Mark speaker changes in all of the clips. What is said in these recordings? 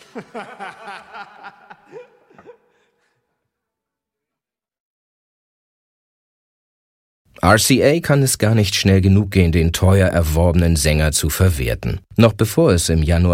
Speaker 1: RCA kann es gar nicht schnell genug gehen, den teuer erworbenen Sänger zu verwerten. Noch bevor es im Januar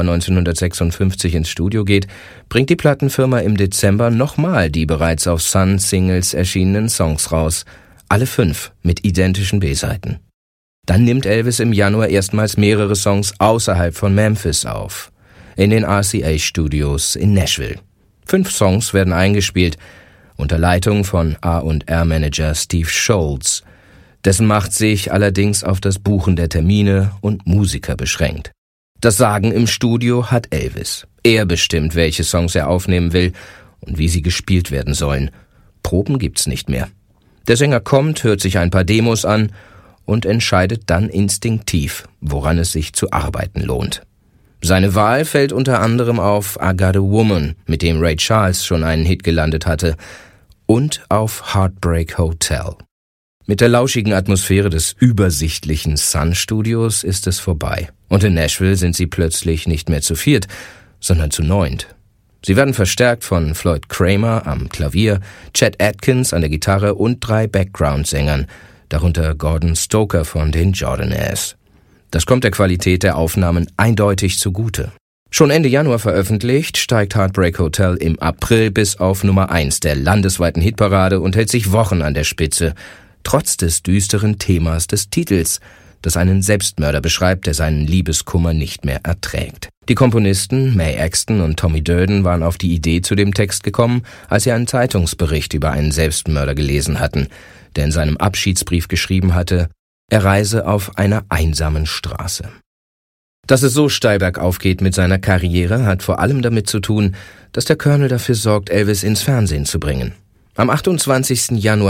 Speaker 1: 1956 ins Studio geht, bringt die Plattenfirma im Dezember nochmal die bereits auf Sun-Singles erschienenen Songs raus. Alle 5 mit identischen B-Seiten. Dann nimmt Elvis im Januar erstmals mehrere Songs außerhalb von Memphis auf. In den RCA-Studios in Nashville. 5 Songs werden eingespielt, unter Leitung von A&R-Manager Steve Scholz. Dessen Macht sich allerdings auf das Buchen der Termine und Musiker beschränkt. Das Sagen im Studio hat Elvis. Er bestimmt, welche Songs er aufnehmen will und wie sie gespielt werden sollen. Proben gibt's nicht mehr. Der Sänger kommt, hört sich ein paar Demos an und entscheidet dann instinktiv, woran es sich zu arbeiten lohnt. Seine Wahl fällt unter anderem auf I Got a Woman, mit dem Ray Charles schon einen Hit gelandet hatte, und auf Heartbreak Hotel. Mit der lauschigen Atmosphäre des übersichtlichen Sun-Studios ist es vorbei. Und in Nashville sind sie plötzlich nicht mehr zu 4, sondern zu 9. Sie werden verstärkt von Floyd Kramer am Klavier, Chet Atkins an der Gitarre und 3 Background-Sängern, darunter Gordon Stoker von den Jordanaires. Das kommt der Qualität der Aufnahmen eindeutig zugute. Schon Ende Januar veröffentlicht, steigt Heartbreak Hotel im April bis auf Nummer 1 der landesweiten Hitparade und hält sich Wochen an der Spitze, trotz des düsteren Themas des Titels, das einen Selbstmörder beschreibt, der seinen Liebeskummer nicht mehr erträgt. Die Komponisten Mae Axton und Tommy Durden waren auf die Idee zu dem Text gekommen, als sie einen Zeitungsbericht über einen Selbstmörder gelesen hatten, der in seinem Abschiedsbrief geschrieben hatte, er reise auf einer einsamen Straße. Dass es so steil bergauf geht mit seiner Karriere, hat vor allem damit zu tun, dass der Colonel dafür sorgt, Elvis ins Fernsehen zu bringen. Am 28. Januar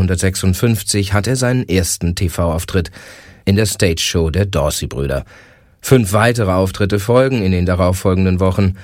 Speaker 1: 1956 hat er seinen ersten TV-Auftritt in der Stage-Show der Dorsey-Brüder. 5 weitere Auftritte folgen in den darauffolgenden Wochen.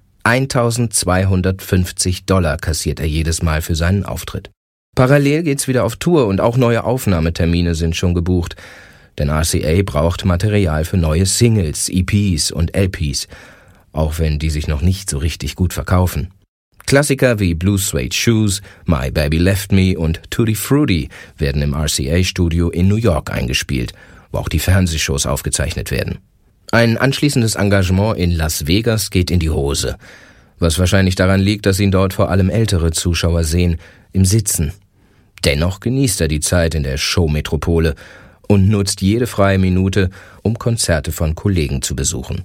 Speaker 1: $1.250 kassiert er jedes Mal für seinen Auftritt. Parallel geht's wieder auf Tour und auch neue Aufnahmetermine sind schon gebucht. Denn RCA braucht Material für neue Singles, EPs und LPs, auch wenn die sich noch nicht so richtig gut verkaufen. Klassiker wie Blue Suede Shoes, My Baby Left Me und Tutti Frutti werden im RCA-Studio in New York eingespielt, wo auch die Fernsehshows aufgezeichnet werden. Ein anschließendes Engagement in Las Vegas geht in die Hose, was wahrscheinlich daran liegt, dass ihn dort vor allem ältere Zuschauer sehen, im Sitzen. Dennoch genießt er die Zeit in der Showmetropole und nutzt jede freie Minute, um Konzerte von Kollegen zu besuchen.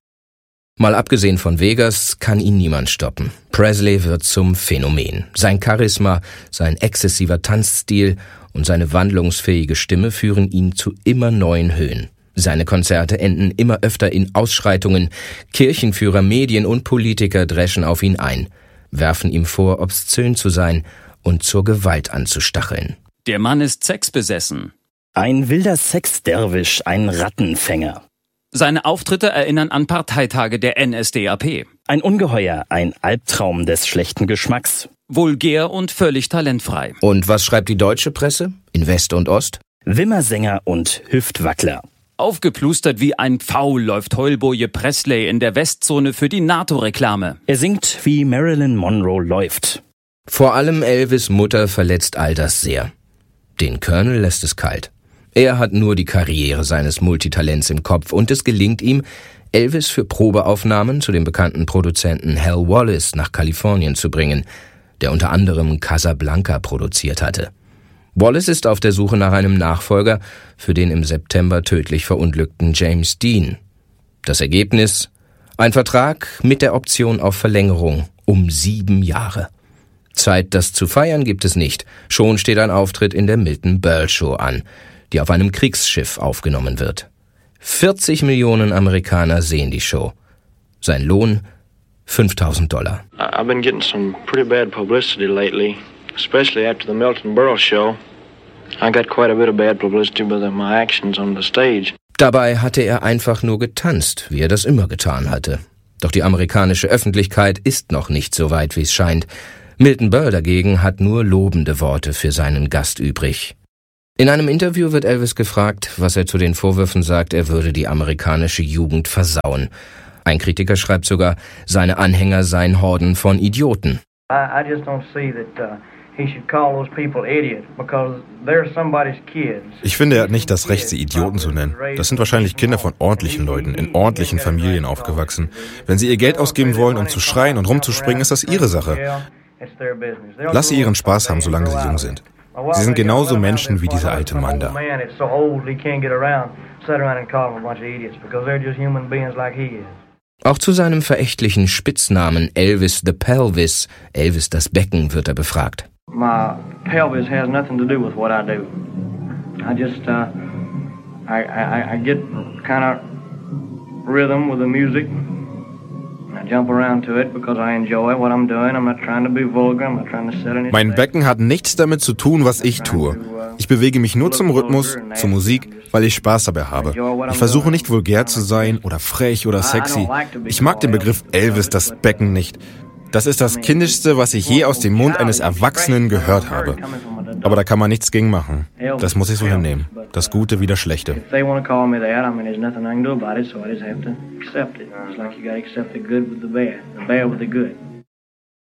Speaker 1: Mal abgesehen von Vegas kann ihn niemand stoppen. Presley wird zum Phänomen. Sein Charisma, sein exzessiver Tanzstil und seine wandlungsfähige Stimme führen ihn zu immer neuen Höhen. Seine Konzerte enden immer öfter in Ausschreitungen. Kirchenführer, Medien und Politiker dreschen auf ihn ein, werfen ihm vor, obszön zu sein und zur Gewalt anzustacheln.
Speaker 2: Der Mann ist sexbesessen.
Speaker 3: Ein wilder Sexderwisch, ein Rattenfänger.
Speaker 2: Seine Auftritte erinnern an Parteitage der NSDAP.
Speaker 3: Ein Ungeheuer, ein Albtraum des schlechten Geschmacks.
Speaker 2: Vulgär und völlig talentfrei.
Speaker 1: Und was schreibt die deutsche Presse? In West und Ost?
Speaker 3: Wimmersänger und Hüftwackler.
Speaker 2: Aufgeplustert wie ein Pfau läuft Heulboje Presley in der Westzone für die NATO-Reklame.
Speaker 3: Er singt, wie Marilyn Monroe läuft.
Speaker 1: Vor allem Elvis' Mutter verletzt all das sehr. Den Colonel lässt es kalt. Er hat nur die Karriere seines Multitalents im Kopf und es gelingt ihm, Elvis für Probeaufnahmen zu dem bekannten Produzenten Hal Wallis nach Kalifornien zu bringen, der unter anderem Casablanca produziert hatte. Wallis ist auf der Suche nach einem Nachfolger für den im September tödlich verunglückten James Dean. Das Ergebnis? Ein Vertrag mit der Option auf Verlängerung um 7 Jahre. Zeit, das zu feiern, gibt es nicht. Schon steht ein Auftritt in der Milton Berle Show an, die auf einem Kriegsschiff aufgenommen wird. 40 Millionen Amerikaner sehen die Show. Sein Lohn $5.000.
Speaker 4: I've been getting some pretty bad publicity lately, especially after the Milton Berle show. I got quite a bit of bad publicity with my actions on the stage.
Speaker 1: Dabei hatte er einfach nur getanzt, wie er das immer getan hatte. Doch die amerikanische Öffentlichkeit ist noch nicht so weit, wie es scheint. Milton Berle dagegen hat nur lobende Worte für seinen Gast übrig. In einem Interview wird Elvis gefragt, was er zu den Vorwürfen sagt, er würde die amerikanische Jugend versauen. Ein Kritiker schreibt sogar, seine Anhänger seien Horden von Idioten.
Speaker 4: I just don't see that he should call those people idiots because they're somebody's kids.
Speaker 5: Ich finde, er hat nicht das Recht, sie Idioten zu nennen. Das sind wahrscheinlich Kinder von ordentlichen Leuten, in ordentlichen Familien aufgewachsen. Wenn sie ihr Geld ausgeben wollen, um zu schreien und rumzuspringen, ist das ihre Sache. Lass sie ihren Spaß haben, solange sie jung sind. Sie sind genauso Menschen wie dieser alte Mann da.
Speaker 1: Auch zu seinem verächtlichen Spitznamen Elvis the Pelvis, Elvis das Becken, wird er befragt.
Speaker 4: My pelvis has nothing to do with what I do. I just I get kind of rhythm with the music. I jump around to it because I enjoy what I'm doing. I'm not trying to be vulgar. I'm not trying to set anything.
Speaker 5: Mein Becken hat nichts damit zu tun, was ich tue. Ich bewege mich nur zum Rhythmus, zur Musik, weil ich Spaß dabei habe. Ich versuche nicht vulgär zu sein oder frech oder sexy. Ich mag den Begriff Elvis das Becken nicht. Das ist das Kindischste, was ich je aus dem Mund eines Erwachsenen gehört habe. Aber da kann man nichts gegen machen. Das muss ich so hinnehmen. Das Gute wie das Schlechte.
Speaker 4: If they want to call me that, I mean, there's nothing I can do about it, so I just have to accept it. It's like you got to accept the good with the bad with the good.